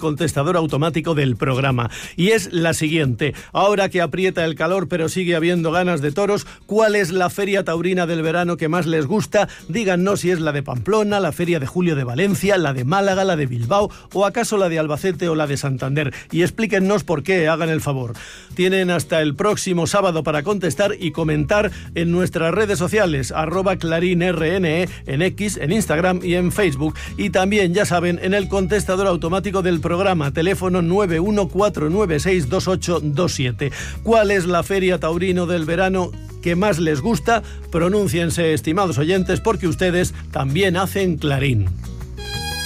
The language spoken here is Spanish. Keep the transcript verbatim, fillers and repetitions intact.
contestador automático del programa. Y es la siguiente. Ahora que aprieta el calor pero sigue habiendo ganas de toros, ¿cuál es la feria taurina del verano que más les gusta? Díganos si es la de Pamplona, la feria de julio de Valencia, la de Málaga, la de Bilbao o acaso la de Albacete o la de Santander. Y explíquennos por qué, hagan el favor. Tienen hasta el próximo sábado para contestar y comentar en nuestras redes sociales, arroba clarinrne, en X, en Instagram y en Facebook. Y también, ya saben, en el contestador automático del programa, teléfono nueve uno cuatro nueve seis dos ocho dos siete. ¿Cuál es la feria taurino del verano que más les gusta? Pronúnciense, estimados oyentes, porque ustedes también hacen Clarín.